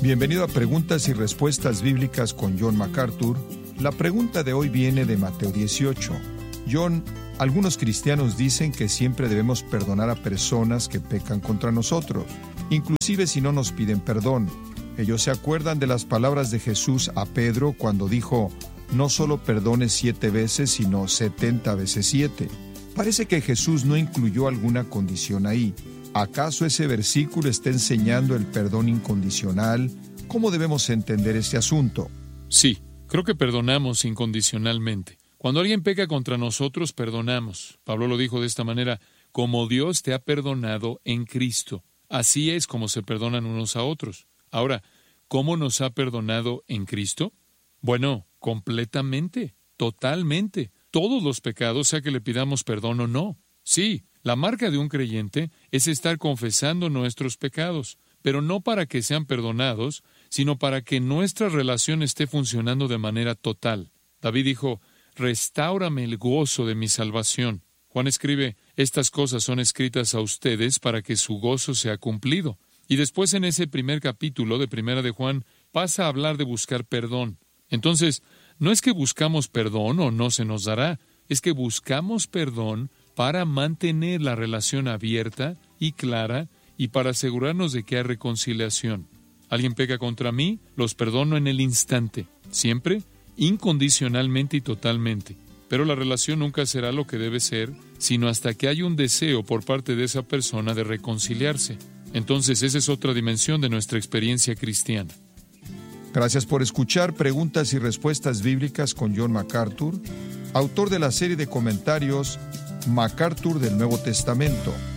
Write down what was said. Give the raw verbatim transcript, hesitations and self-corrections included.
Bienvenido a Preguntas y Respuestas Bíblicas con John MacArthur. La pregunta de hoy viene de Mateo dieciocho. John, algunos cristianos dicen que siempre debemos perdonar a personas que pecan contra nosotros, inclusive si no nos piden perdón. Ellos se acuerdan de las palabras de Jesús a Pedro cuando dijo: no solo perdones siete veces, sino setenta veces siete. Parece que Jesús no incluyó alguna condición ahí. ¿Acaso ese versículo está enseñando el perdón incondicional? ¿Cómo debemos entender este asunto? Sí, creo que perdonamos incondicionalmente. Cuando alguien peca contra nosotros, perdonamos. Pablo lo dijo de esta manera: como Dios te ha perdonado en Cristo. Así es como se perdonan unos a otros. Ahora, ¿cómo nos ha perdonado en Cristo? Bueno, completamente, totalmente. Todos los pecados, sea que le pidamos perdón o no. Sí, la marca de un creyente es estar confesando nuestros pecados, pero no para que sean perdonados, sino para que nuestra relación esté funcionando de manera total. David dijo: restáurame el gozo de mi salvación. Juan escribe: estas cosas son escritas a ustedes para que su gozo sea cumplido. Y después, en ese primer capítulo de Primera de Juan, pasa a hablar de buscar perdón. Entonces, no es que buscamos perdón o no se nos dará, es que buscamos perdón para mantener la relación abierta y clara y para asegurarnos de que hay reconciliación. Alguien peca contra mí, los perdono en el instante, siempre, incondicionalmente y totalmente. Pero la relación nunca será lo que debe ser, sino hasta que haya un deseo por parte de esa persona de reconciliarse. Entonces, esa es otra dimensión de nuestra experiencia cristiana. Gracias por escuchar Preguntas y Respuestas Bíblicas con John MacArthur, autor de la serie de comentarios MacArthur del Nuevo Testamento.